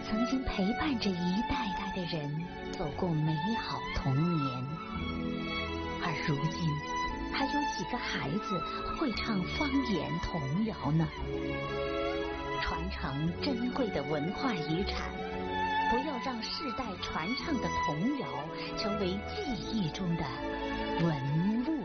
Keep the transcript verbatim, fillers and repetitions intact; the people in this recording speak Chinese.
曾经陪伴着一代代的人走过美好童年，而如今还有几个孩子会唱方言童谣呢？传承珍贵的文化遗产，不要让世代传唱的童谣成为记忆中的文物。